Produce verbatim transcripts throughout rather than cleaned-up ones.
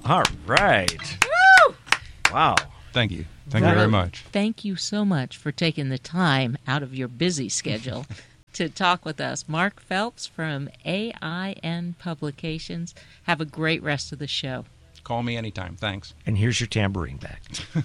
All right. Woo! Wow. Thank you. Thank you very much. Thank you so much for taking the time out of your busy schedule to talk with us. Mark Phelps from A I N Publications. Have a great rest of the show. Call me anytime. Thanks. And here's your tambourine back.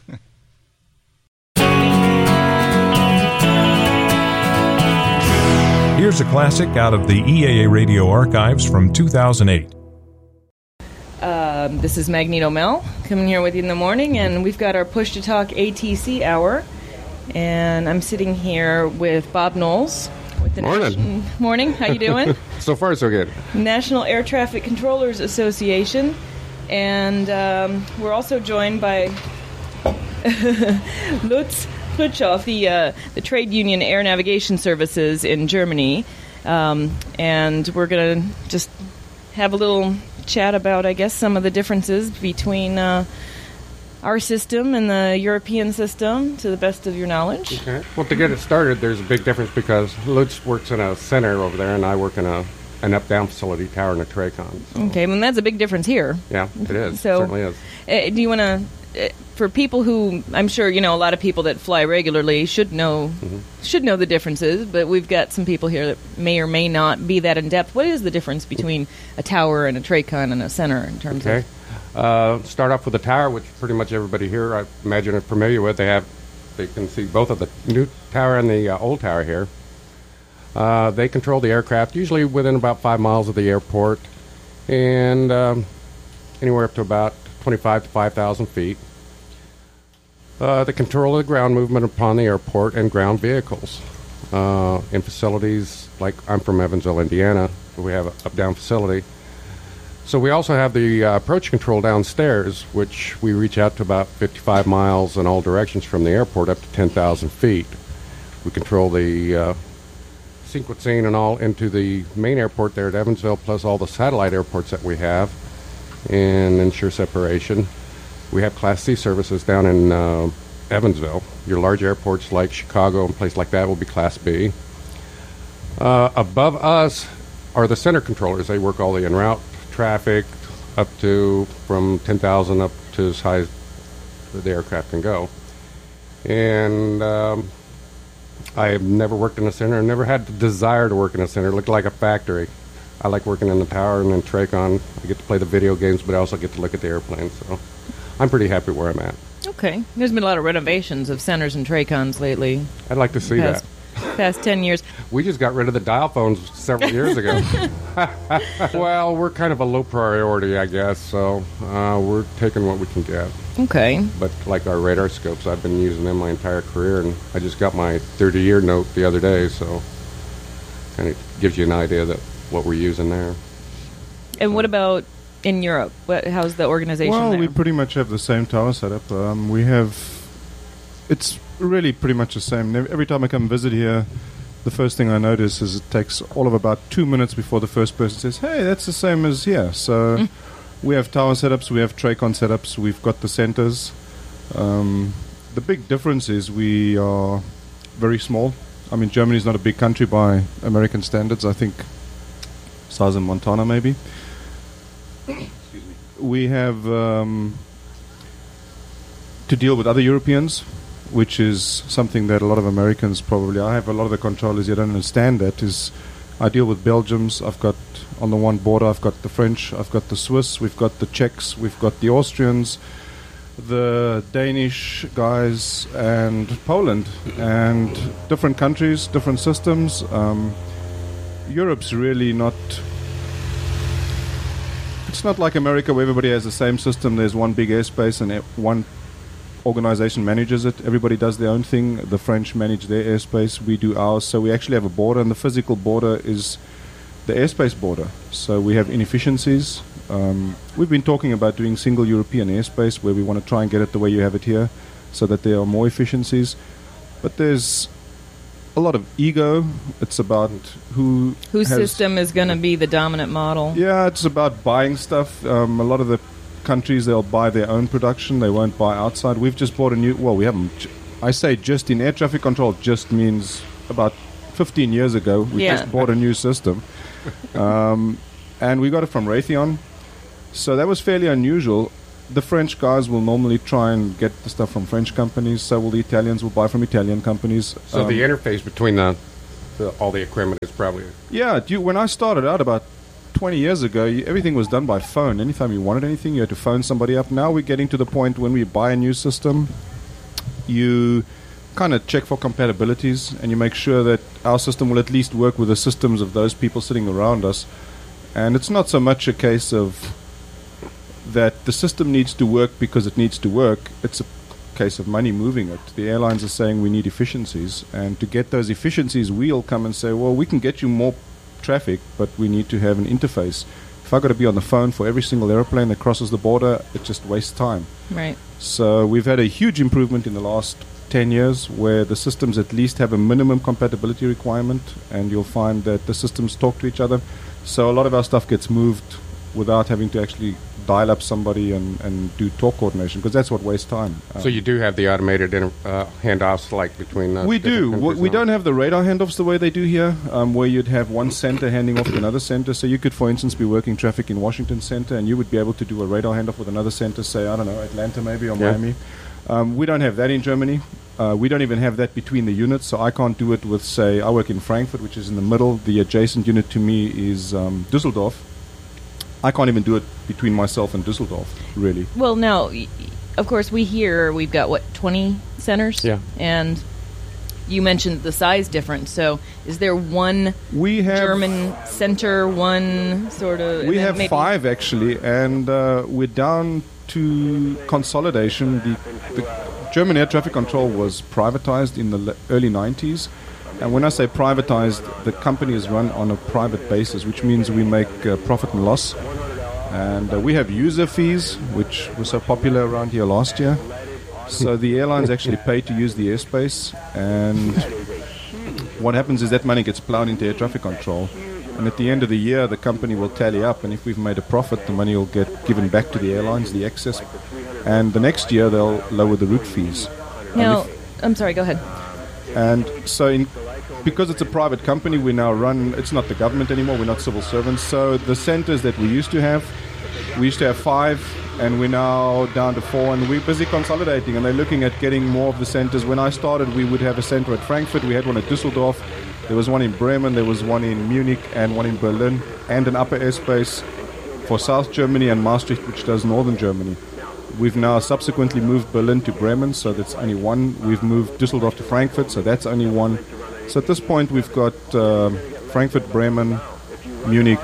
Here's a classic out of the E A A Radio archives from two thousand eight. Um, this is Magneto Mel coming here with you in the morning, and we've got our Push to Talk A T C hour. And I'm sitting here with Bob Knowles. With the Morning. Nation- Morning. How you doing? So far, so good. National Air Traffic Controllers Association. And um, we're also joined by Lutz Fritschoff, the, uh, the Trade Union Air Navigation Services in Germany. Um, and we're going to just have a little chat about, I guess, some of the differences between uh, our system and the European system, to the best of your knowledge. Okay. Well, to get it started, there's a big difference because Lutz works in a center over there, and I work in a an up-down facility, tower and a Tracon. So. Okay, well, that's a big difference here. Yeah, it is. So, it certainly is. Uh, do you want to, uh, for people who, I'm sure, you know, a lot of people that fly regularly should know mm-hmm. should know the differences, but we've got some people here that may or may not be that in-depth. What is the difference between a tower and a Tracon and a center in terms okay. of... Uh, start off with the tower, which pretty much everybody here, I imagine, are familiar with. They have, they can see both of the new tower and the uh, old tower here. Uh, they control the aircraft, usually within about five miles of the airport, and um, anywhere up to about twenty-five to five thousand feet. Uh, they control the ground movement upon the airport and ground vehicles. Uh, in facilities like, I'm from Evansville, Indiana, where we have an up-down facility. So we also have the uh, approach control downstairs, which we reach out to about fifty-five miles in all directions from the airport up to ten thousand feet. We control the uh, sequencing and all into the main airport there at Evansville, plus all the satellite airports that we have, and ensure separation. We have Class C services down in uh, Evansville. Your large airports like Chicago and places like that will be Class B. Uh, above us are the center controllers. They work all the en route traffic up to from ten thousand up to as high as the aircraft can go. And um, I have never worked in a center. I've never had the desire to work in a center. It looked like a factory. I like working in the tower and in Tracon. I get to play the video games, but I also get to look at the airplanes. So I'm pretty happy where I'm at. Okay. There's been a lot of renovations of centers and Tracons lately. I'd like to see past, that. Past ten years. We just got rid of the dial phones several years ago. Well, we're kind of a low priority, I guess, so uh, we're taking what we can get. Okay. But like our radar scopes, I've been using them my entire career, and I just got my thirty-year note the other day, so kind of gives you an idea that what we're using there. And what about in Europe? What, how's the organization well, there? we pretty much have the same tower setup. Um, we have... It's really pretty much the same. Every time I come visit here, the first thing I notice is it takes all of about two minutes before the first person says, hey, that's the same as here. So mm. we have tower setups, we have Tracon setups, we've got the centers. Um, the big difference is we are very small. I mean, Germany is not a big country by American standards. I think size of Montana, maybe. Excuse me. We have um, to deal with other Europeans, which is something that a lot of Americans probably, I have a lot of the controllers here don't understand that, is I deal with Belgians, I've got, on the one border, I've got the French, I've got the Swiss, we've got the Czechs, we've got the Austrians, the Danish guys, and Poland, and different countries, different systems. Um, Europe's really not... It's not like America where everybody has the same system. There's one big airspace and one organization manages it. Everybody does their own thing. The French manage their airspace. We do ours. So we actually have a border, and the physical border is the airspace border. So we have inefficiencies. Um, we've been talking about doing single European airspace where we want to try and get it the way you have it here so that there are more efficiencies. But there's a lot of ego. It's about who... Whose has system is going to be the dominant model. Yeah, it's about buying stuff. Um, a lot of the countries, they'll buy their own production. They won't buy outside. We've just bought a new... Well, we haven't... I say just in air traffic control just means about fifteen years ago. We yeah. just bought a new system. Um, and we got it from Raytheon. So that was fairly unusual. the French guys will normally try and get the stuff from French companies. So will the Italians will buy from Italian companies. So Um, the interface between the, the all the equipment is probably Yeah, do you, when I started out about twenty years ago, you, everything was done by phone. Anytime you wanted anything, you had to phone somebody up. Now we're getting to the point when we buy a new system, you kind of check for compatibilities and you make sure that our system will at least work with the systems of those people sitting around us. And it's not so much a case of that the system needs to work because it needs to work. It's a case of money moving it. The airlines are saying we need efficiencies, and to get those efficiencies, we'll come and say, well, we can get you more traffic, but we need to have an interface. If I've got to be on the phone for every single airplane that crosses the border, it just wastes time. Right. So we've had a huge improvement in the last ten years where the systems at least have a minimum compatibility requirement, and you'll find that the systems talk to each other. So a lot of our stuff gets moved without having to actually dial up somebody and, and do talk coordination, because that's what wastes time. Um, So you do have the automated inter- uh, handoffs like between uh, we different do. We, countries we now? don't have the radar handoffs the way they do here, um, where you'd have one center handing off to another center. So you could, for instance, be working traffic in Washington Center, and you would be able to do a radar handoff with another center, say, I don't know, Atlanta maybe or Yeah. Miami. Um, we don't have that in Germany. Uh, we don't even have that between the units, so I can't do it with, say, I work in Frankfurt, which is in the middle. The adjacent unit to me is um, Düsseldorf. I can't even do it between myself and Düsseldorf, really. Well, now, y- y- of course, we here, we've got, what, twenty centers? Yeah. And you mentioned the size difference. So is there one We have German center, one sort of... We and then have maybe- five actually, and uh, we're down to consolidation. The, the German air traffic control was privatized in the le- early nineties, and when I say privatized, the company is run on a private basis, which means we make uh, profit and loss. And uh, we have user fees, which were so popular around here last year. So the airlines actually pay to use the airspace, and what happens is that money gets plowed into air traffic control. And at the end of the year, the company will tally up, and if we've made a profit, the money will get given back to the airlines, the excess. And the next year, they'll lower the route fees. Now, And if- I'm sorry, go ahead. and so, in, because it's a private company, we now run, it's not the government anymore, we're not civil servants. So the centers that we used to have, we used to have five, and we're now down to four, and we're busy consolidating, and they're looking at getting more of the centers. When I started, we would have a center at Frankfurt, we had one at Düsseldorf, there was one in Bremen, there was one in Munich, and one in Berlin, and an upper airspace for South Germany and Maastricht, which does Northern Germany. We've now subsequently moved Berlin to Bremen, so that's only one. We've moved Düsseldorf to Frankfurt, so that's only one. So at this point, we've got uh, Frankfurt, Bremen, Munich,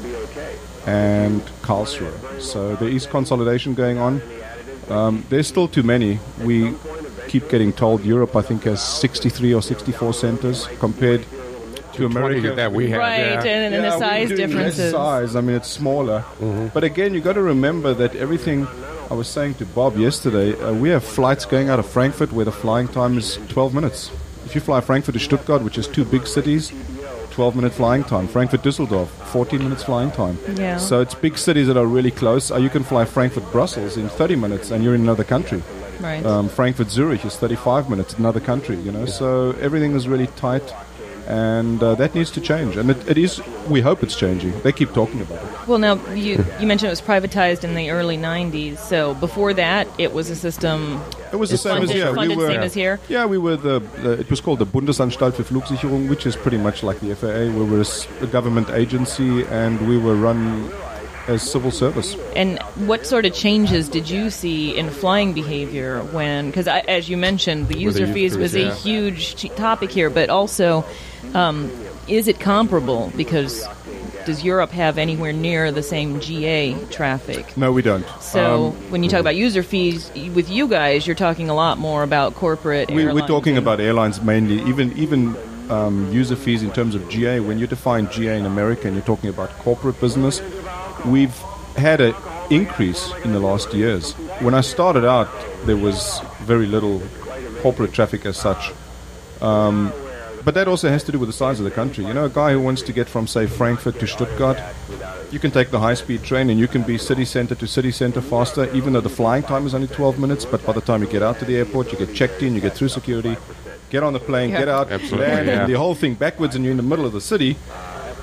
and Karlsruhe. So there is consolidation going on. Um, there's still too many. We keep getting told Europe, I think, has sixty-three or sixty-four centers compared to America. that we have. Right, yeah. and, and Yeah, the we size do differences. less size. I mean, it's smaller. But again, you got to remember that everything. I was saying to Bob yesterday, uh, we have flights going out of Frankfurt where the flying time is twelve minutes. If you fly Frankfurt to Stuttgart, which is two big cities, twelve minute flying time. Frankfurt Düsseldorf, fourteen minutes flying time. Yeah. So it's big cities that are really close. Uh, you can fly Frankfurt Brussels in thirty minutes, and you're in another country. Right. Um, Frankfurt Zurich is thirty-five minutes, another country. You know, so everything is really tight. And uh, that needs to change, and it, it is. We hope it's changing. They keep talking about it. Well, now, you, you mentioned it was privatized in the early nineties. So before that, it was a system... It was the It's same as funded- here. We funded were, same as here? Yeah, we were the, the. It was called the Bundesanstalt für Flugsicherung, which is pretty much like the F A A. We were a, s- a government agency, and we were run as civil service. And what sort of changes did you see in flying behavior when, because as you mentioned, the user user fees was fees, a yeah. huge t- topic here, but also, um, is it comparable? Because does Europe have anywhere near the same G A traffic? No, we don't. So Um, when you talk about user fees, y- with you guys, you're talking a lot more about corporate we, we're airlines talking and- about airlines mainly. Even even um, user fees in terms of G A. When you define G A in America, and you're talking about corporate business, we've had an increase in the last years. When I started out, there was very little corporate traffic as such. Um, but that also has to do with the size of the country. You know, a guy who wants to get from, say, Frankfurt to Stuttgart, you can take the high-speed train and you can be city center to city center faster, even though the flying time is only twelve minutes. But by the time you get out to the airport, you get checked in, you get through security, get on the plane, Yeah. get out, Absolutely, land, yeah. and the whole thing backwards, and you're in the middle of the city.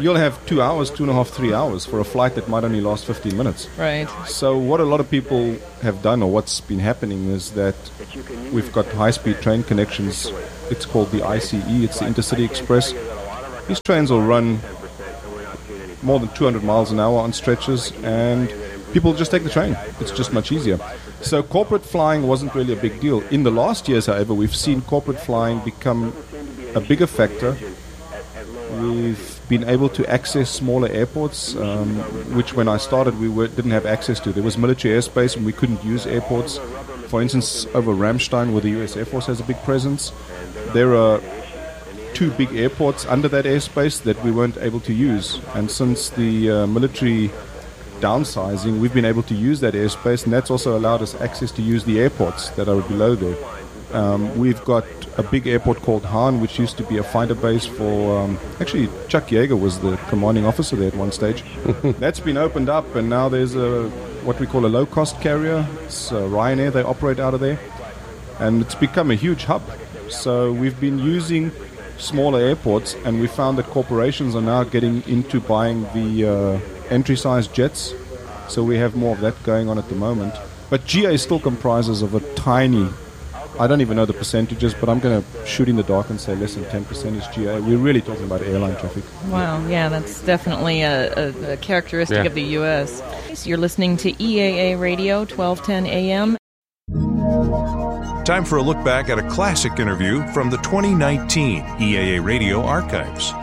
you'll have two hours, two and a half, three hours for a flight that might only last fifteen minutes. Right. So what a lot of people have done, or what's been happening, is that we've got high-speed train connections. It's called the I C E, it's the Intercity Express. These trains will run more than two hundred miles an hour on stretches, and people just take the train. It's just much easier. So corporate flying wasn't really a big deal. In the last years, however, we've seen corporate flying become a bigger factor. We've been able to access smaller airports, um, which when I started we were, didn't have access to. There was military airspace and we couldn't use airports. For instance, over Ramstein, where the U S Air Force has a big presence, there are two big airports under that airspace that we weren't able to use. And since the uh, military downsizing, we've been able to use that airspace, and that's also allowed us access to use the airports that are below there. Um, we've got a big airport called Hahn, which used to be a fighter base for... Um, actually, Chuck Yeager was the commanding officer there at one stage. That's been opened up, and now there's a what we call a low-cost carrier. It's uh, Ryanair. They operate out of there. And it's become a huge hub. So we've been using smaller airports, and we found that corporations are now getting into buying the uh, entry-size jets. So we have more of that going on at the moment. But G A still comprises of a tiny... I don't even know the percentages, but I'm going to shoot in the dark and say less than ten percent is G A. We're really talking about airline traffic. Wow, yeah, that's definitely a, a, a characteristic Yeah. of the U S. So you're listening to E A A Radio, twelve ten A M. Time for a look back at a classic interview from the twenty nineteen E A A Radio archives.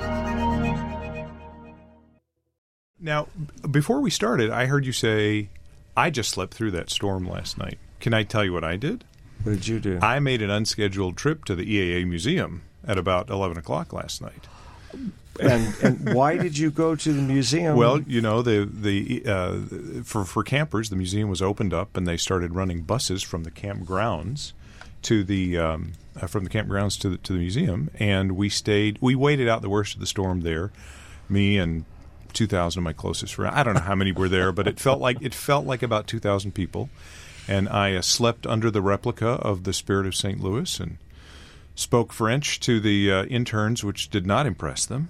Now, b- before we started, I heard you say, I just slept through that storm last night. Can I tell you what I did? What did you do? I made an unscheduled trip to the E A A museum at about eleven o'clock last night. And and why did you go to the museum? Well, you know, the the uh, for for campers, the museum was opened up, and they started running buses from the campgrounds to the um, uh, from the campgrounds to the, to the museum, and we stayed. We waited out the worst of the storm there. Me and two thousand of my closest friends. I don't know how many were there, but it felt like it felt like about two thousand people. And I uh, slept under the replica of the Spirit of Saint Louis and spoke French to the uh, interns, which did not impress them.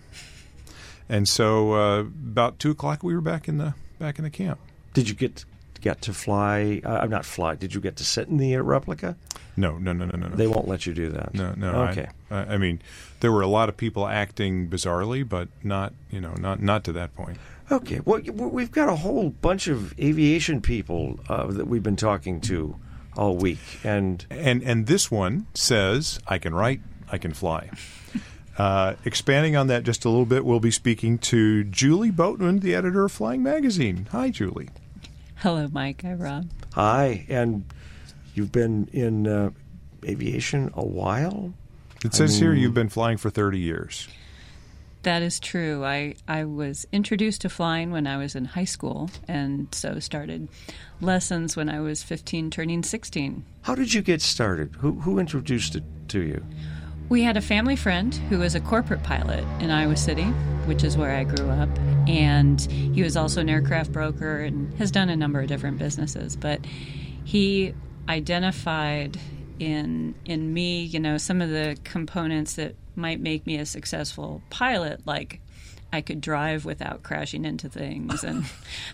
And so, uh, about two o'clock, we were back in the back in the camp. Did you get get to fly? Uh, not fly. Did you get to sit in the uh, replica? No, no, no, no, no. They won't let you do that. No, no. Okay. I, I mean, there were a lot of people acting bizarrely, but not, you know, not not to that point. Okay. Well, we've got a whole bunch of aviation people uh, that we've been talking to all week, and And and this one says, I can write, I can fly. Uh, expanding on that just a little bit, we'll be speaking to Julie Boatman, the editor of Flying Magazine. Hi, Julie. Hello, Mike. Hi, Rob. hi, and you've been in uh, aviation a while. It I says here mean- you've been flying for thirty years. That is true. I, I was introduced to flying when I was in high school, and so started lessons when I was fifteen, turning sixteen. How did you get started? Who who introduced it to you? We had a family friend who was a corporate pilot in Iowa City, which is where I grew up, and he was also an aircraft broker and has done a number of different businesses. But he identified in in me, you know, some of the components that might make me a successful pilot, like I could drive without crashing into things, and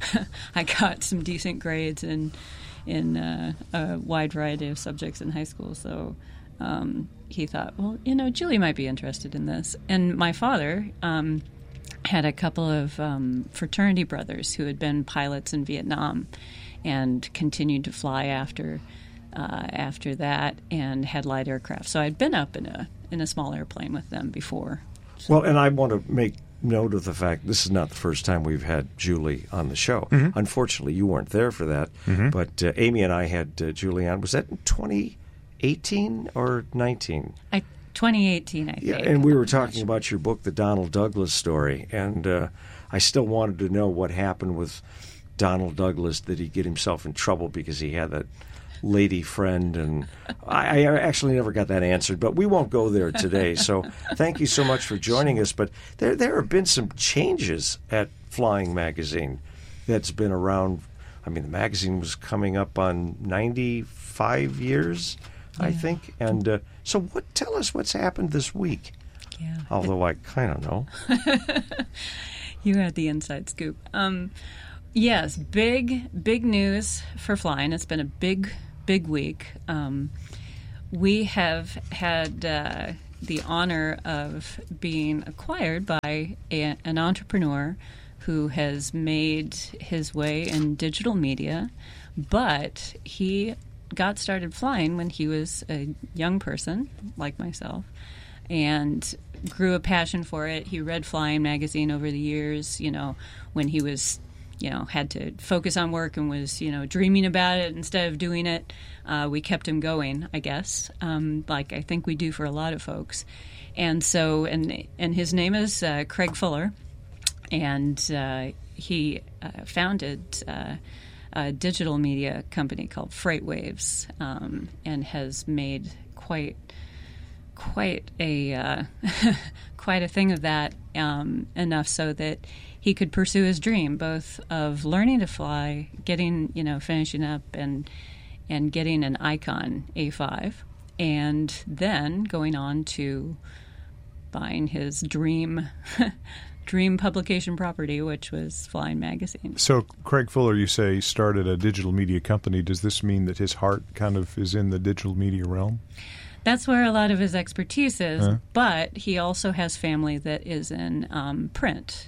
I got some decent grades in in uh, a wide variety of subjects in high school. So um, he thought, well, you know, Julie might be interested in this. And my father um, had a couple of um, fraternity brothers who had been pilots in Vietnam and continued to fly after uh, after that, and had light aircraft. So I'd been up in a in a small airplane with them before. So. Well, and I want to make note of the fact this is not the first time we've had Julie on the show. Mm-hmm. Unfortunately, you weren't there for that, Mm-hmm. but uh, Amy and I had uh, Julie on. Was that in twenty eighteen or nineteen? I, twenty eighteen, I think. Yeah, and we were talking about your book, The Donald Douglas Story, and uh, I still wanted to know what happened with Donald Douglas. Did he get himself in trouble because he had that lady friend? And I, I actually never got that answered, but we won't go there today. So thank you so much for joining us. But there, there have been some changes at Flying Magazine that's been around. I mean, the magazine was coming up on ninety-five years, I Yeah. think. And uh, so what? Tell us what's happened this week. Yeah. Although I kind of know. You had the inside scoop. Um, yes, big, big news for flying. It's been a big, big week. Um, we have had uh, the honor of being acquired by a, an entrepreneur who has made his way in digital media, but he got started flying when he was a young person, like myself, and grew a passion for it. He read Flying magazine over the years, you know, when he was, you know, had to focus on work and was, you know, dreaming about it instead of doing it. Uh, we kept him going, I guess, um, like I think we do for a lot of folks. And so, and and his name is uh, Craig Fuller, and uh, he uh, founded uh, a digital media company called FreightWaves, um, and has made quite quite a uh, quite a thing of that, um, enough so that he could pursue his dream, both of learning to fly, getting, you know, finishing up and and getting an Icon A five, and then going on to buying his dream dream publication property, which was Flying magazine. So, Craig Fuller, you say, started a digital media company. Does this mean that his heart kind of is in the digital media realm? That's where a lot of his expertise is, Huh? but he also has family that is in um, print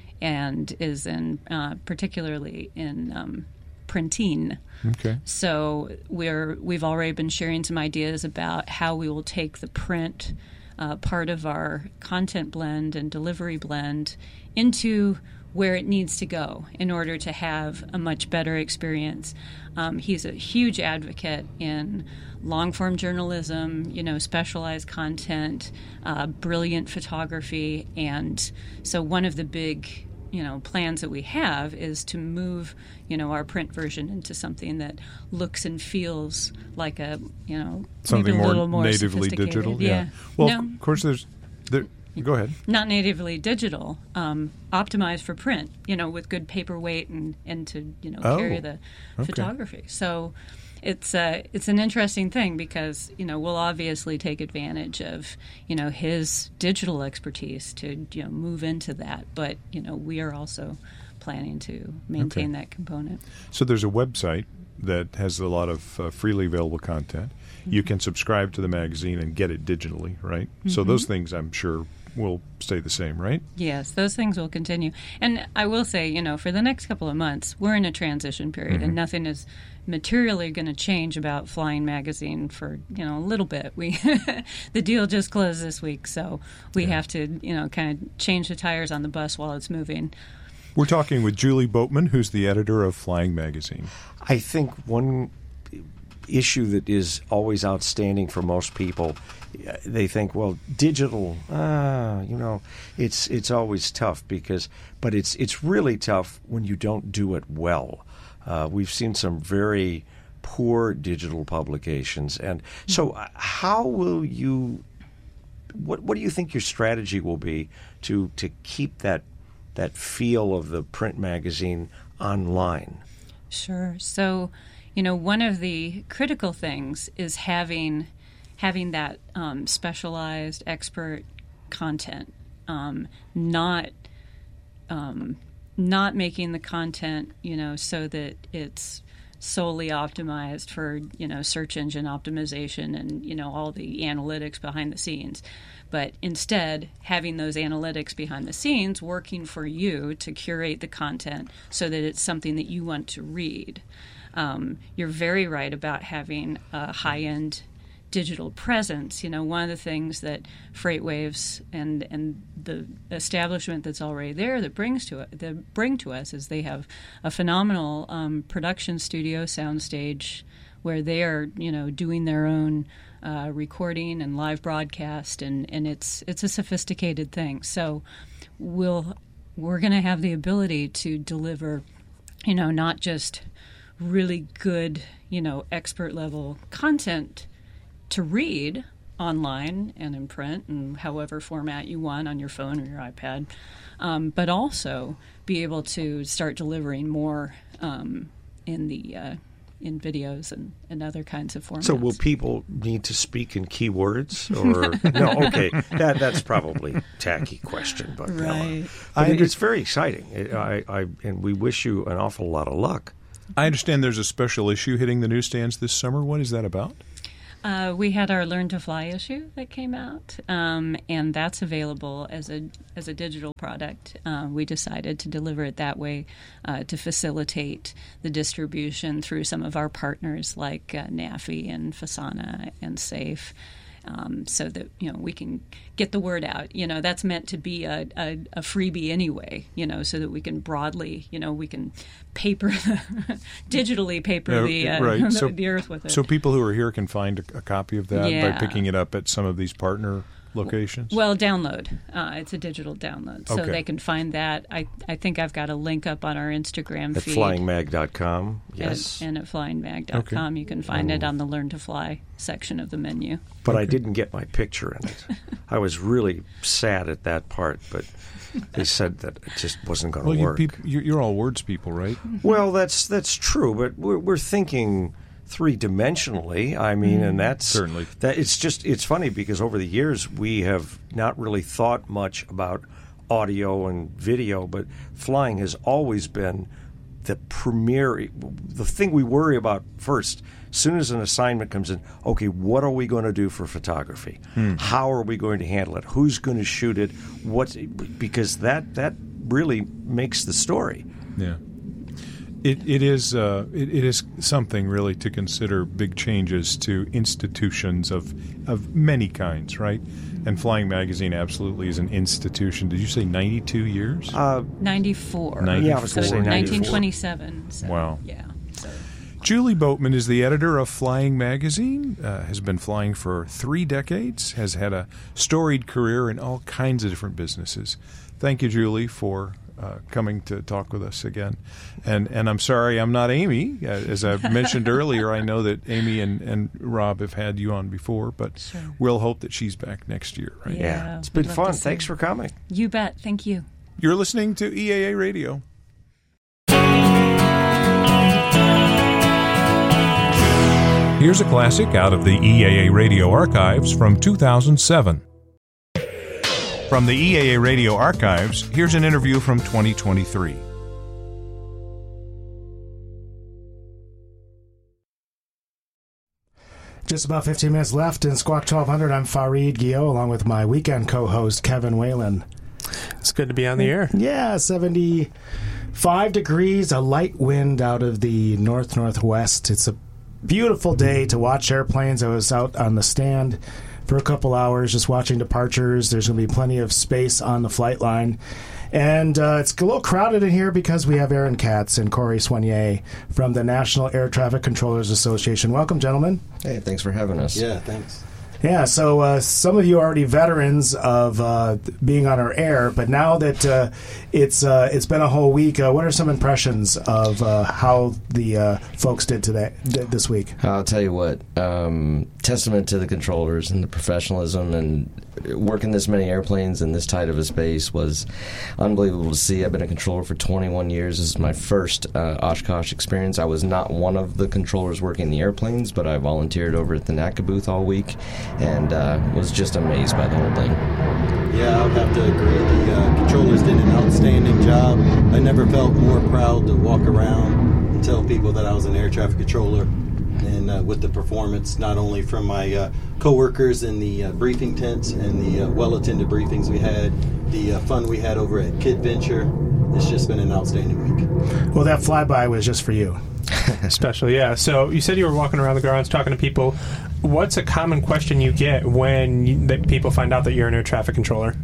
and is in uh, particularly in um, printing. Okay. So we're we've already been sharing some ideas about how we will take the print uh, part of our content blend and delivery blend into where it needs to go in order to have a much better experience. Um, he's a huge advocate in long-form journalism, you know, specialized content, uh, brilliant photography, and so one of the big, you know, plans that we have is to move, you know, our print version into something that looks and feels like a, you know, Something maybe a more little more natively sophisticated. digital? Yeah. Well, no, of course, there's... There, go ahead. not natively digital, um, optimized for print, you know, with good paperweight and, and to, you know, Oh, carry the okay. photography. So it's uh, it's an interesting thing because, you know, we'll obviously take advantage of, you know, his digital expertise to, you know, move into that. But, you know, we are also planning to maintain Okay. that component. So there's a website that has a lot of uh, freely available content. You can subscribe to the magazine and get it digitally, right? So those things, I'm sure, will stay the same, right? Yes, those things will continue. And I will say, you know, for the next couple of months, we're in a transition period, and nothing is materially going to change about Flying magazine for, you know, a little bit. We the deal just closed this week, so we have to, you know, kind of change the tires on the bus while it's moving. We're talking with Julie Boatman, who's the editor of Flying magazine. I think one issue that is always outstanding for most people, uh, they think, well, digital, ah, you know, it's it's always tough because, but it's it's really tough when you don't do it well. Uh, we've seen some very poor digital publications, and so uh, how will you? What what do you think your strategy will be to to keep that that feel of the print magazine online? Sure. So, you know, one of the critical things is having having that um, specialized expert content, um, not um, not making the content, you know, so that it's solely optimized for, you know, search engine optimization and, you know, all the analytics behind the scenes. But instead, having those analytics behind the scenes working for you to curate the content so that it's something that you want to read. Um, you're very right about having a high-end digital presence. You know, one of the things that FreightWaves and and the establishment that's already there that brings to it, that bring to us is they have a phenomenal um, production studio, soundstage, where they are, you know, doing their own uh, recording and live broadcast, and, and it's it's a sophisticated thing. So we'll we're going to have the ability to deliver, you know, not just really good, you know, expert level content to read online and in print and however format you want on your phone or your iPad, um, but also be able to start delivering more um, in the uh, in videos and, and other kinds of formats. So will people need to speak in keywords? Or no, okay, that that's probably a tacky question, but, right. uh, but it, it's very exciting. It, I, I, and we wish you an awful lot of luck. I understand there's a special issue hitting the newsstands this summer. What is that about? Uh, we had our Learn to Fly issue that came out, um, and that's available as a as a digital product. Uh, we decided to deliver it that way uh, to facilitate the distribution through some of our partners like uh, NAFI and Fasana and SAFE. Um, so that, you know, we can get the word out. You know, that's meant to be a, a, a freebie anyway, you know, so that we can broadly, you know, we can paper, the, digitally paper No, the, uh, right. the, so, the earth with it. So people who are here can find a, a copy of that Yeah. by picking it up at some of these partner locations? Well, download. Uh, it's a digital download. So Okay. they can find that. I, I think I've got a link up on our Instagram At feed. flying mag dot com, yes. And, and at flying mag dot com. Okay. You can find it on the Learn to Fly section of the menu. But I didn't get my picture in it. I was really sad at that part, but they said that it just wasn't going to Well, you work. peop- you're, you're all words people, right? Well, that's that's true, but we're we're thinking three dimensionally. I mean, and that's Certainly. that. It's just it's funny because over the years we have not really thought much about audio and video, but flying has always been the premier, the thing we worry about first. As soon as an assignment comes in, okay, what are we going to do for photography? Hmm. How are we going to handle it? Who's going to shoot it? What? Because that that really makes the story. Yeah. It it is uh, it, it is something really to consider big changes to institutions of of many kinds, right? And Flying Magazine absolutely is an institution. Did you say ninety-two years? Uh, ninety-four. ninety-four. Yeah, I was So going to say ninety-four. nineteen twenty-seven. So, Wow. Yeah. So. Julie Boatman is the editor of Flying Magazine, uh, has been flying for three decades, has had a storied career in all kinds of different businesses. Thank you, Julie, for uh, coming to talk with us again. And and I'm sorry I'm not Amy. Uh, as I mentioned earlier, I know that Amy and, and Rob have had you on before, but Sure. we'll hope that she's back next year, right? Yeah. Yeah, it's been I'd love fun. to see Thanks her. for coming. You bet. Thank you. You're listening to E A A Radio. Here's a classic out of the E A A Radio archives from two thousand seven. From the E A A Radio archives, here's an interview from twenty twenty-three. Just about fifteen minutes left in Squawk twelve hundred. I'm Fareed Guillot, along with my weekend co-host, Kevin Whalen. It's good to be on the air. Yeah, seventy-five degrees, a light wind out of the north-northwest. It's a beautiful day to watch airplanes. I was out on the stand for a couple hours just watching departures. There's going to be plenty of space on the flight line. And uh, it's a little crowded in here because we have Aaron Katz and Corey Soignier from the National Air Traffic Controllers Association. Welcome, gentlemen. Hey, thanks for having us. Yeah, thanks. Yeah, so uh, some of you are already veterans of uh, being on our air, but now that uh, it's uh, it's been a whole week, uh, what are some impressions of uh, how the uh, folks did today did this week? I'll tell you what, um, testament to the controllers and the professionalism, and working this many airplanes in this tight of a space was unbelievable to see. I've been a controller for twenty-one years. This is my first uh, Oshkosh experience. I was not one of the controllers working the airplanes, but I volunteered over at the NACA booth all week, and uh, was just amazed by the whole thing. Yeah, I would have to agree. The uh, controllers did an outstanding job. I never felt more proud to walk around and tell people that I was an air traffic controller, and uh, with the performance, not only from my uh, coworkers in the uh, briefing tents and the uh, well-attended briefings we had, the uh, fun we had over at Kid Venture. It's just been an outstanding week. Well, that flyby was just for you. Special, yeah. So you said you were walking around the grounds talking to people. What's a common question you get when you, that people find out that you're an air traffic controller?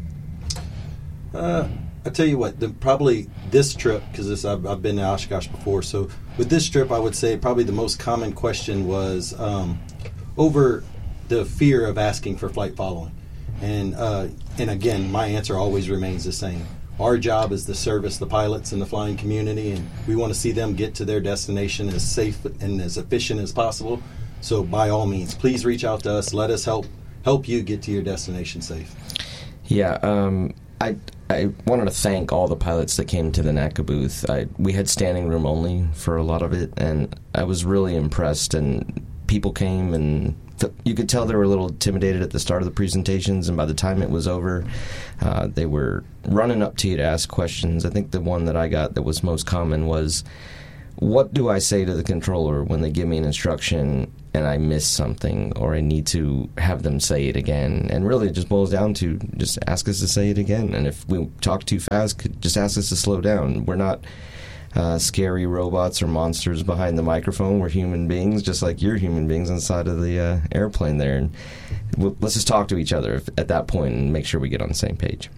Uh, I tell you what, the, probably this trip, because I've, I've been to Oshkosh before, so with this trip, I would say probably the most common question was um, over the fear of asking for flight following. And uh, and again, my answer always remains the same. Our job is to service the pilots and the flying community, and we want to see them get to their destination as safe and as efficient as possible. So by all means, please reach out to us. Let us help help you get to your destination safe. Yeah, um, I I wanted to thank all the pilots that came to the NACA booth. I, we had standing room only for a lot of it, and I was really impressed. And people came, and th- you could tell they were a little intimidated at the start of the presentations, and by the time it was over, uh, they were running up to you to ask questions. I think the one that I got that was most common was, what do I say to the controller when they give me an instruction and I miss something, or I need to have them say it again? And really it just boils down to just ask us to say it again. And if we talk too fast, just ask us to slow down. We're not uh, scary robots or monsters behind the microphone. We're human beings, just like you're human beings inside of the uh, airplane there. And we'll, let's just talk to each other if, at that point and make sure we get on the same page.